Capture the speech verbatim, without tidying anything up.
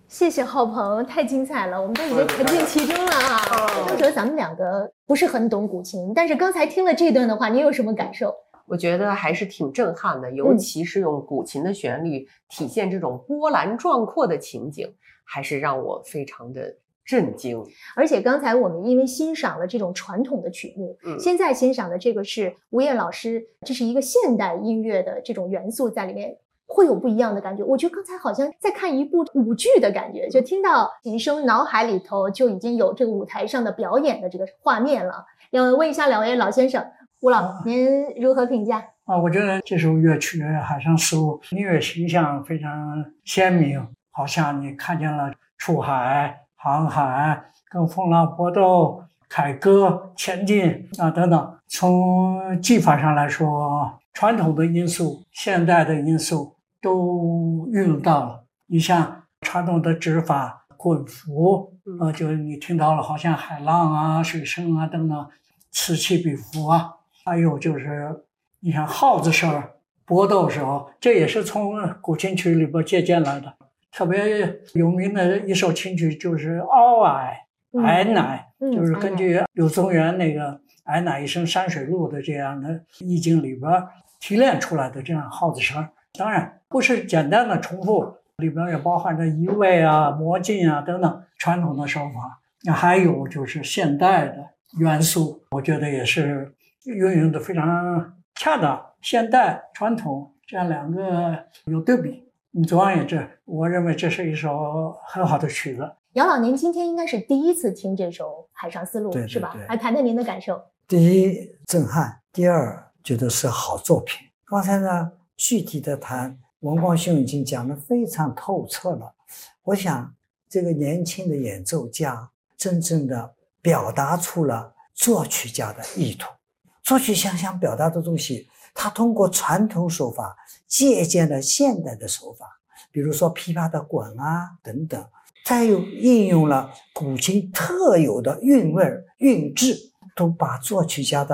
谢谢浩鹏，太精彩了，我们都已经沉浸其中了啊！我觉得咱们两个不是很懂古琴，但是刚才听了这段的话，你有什么感受？ 我觉得还是挺震撼的，尤其是用古琴的旋律体现这种波澜壮阔的情景，还是让我非常的震惊。 而且刚才我们因为欣赏了这种传统的曲目，嗯、现在欣赏的这个是吴燕老师，这是一个现代音乐的这种元素在里面。会有不一样的感觉，我觉得刚才好像在看一部舞剧的感觉，就听到琴声，脑海里头就已经有这个舞台上的表演的这个画面了。要问一下两位老先生，吴老，啊、您如何评价？ 啊，我觉得这首乐曲《海上丝路》音乐形象非常鲜明，好像你看见了出海、航海、跟风浪搏斗、凯歌、前进啊等等。从技法上来说，传统的因素、现代的因素都运用到了。你像传统的指法、滚符，呃，就是你听到了，好像海浪啊、水声啊等等，此起彼伏啊。还有就是你像号子声、搏斗时候，这也是从古琴曲里边借鉴来的。特别有名的一首琴曲就是《媪毐》，媐乃，嗯、就是根据柳宗元那个媐乃一声山水路的这样的意境里边提炼出来的这样号子声。当然不是简单的重复，里边也包含着移位啊、模进啊等等传统的手法。那还有就是现代的元素，我觉得也是运用的非常恰当。现代传统这样两个有对比，你总而言之，我认为这是一首很好的曲子。 姚老，您今天应该是第一次听这首《海上丝路》，是吧？来谈谈您的感受。 第一，震撼；第二，觉得是好作品。刚才呢，具体的谈，文光兄已经讲得非常透彻了。我想，这个年轻的演奏家真正的表达出了作曲家的意图。作曲家想表达的东西，他通过传统手法借鉴了现代的手法，比如说琵琶的滚啊等等，再又应用了古琴特有的韵味、韵致，都把作曲家的